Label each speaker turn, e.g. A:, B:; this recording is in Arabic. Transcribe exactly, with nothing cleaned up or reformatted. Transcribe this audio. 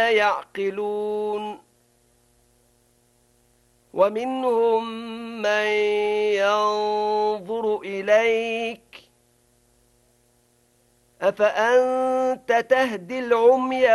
A: لا يعقلون ومنهم من ينظر إليك أفأنت تهدي العمي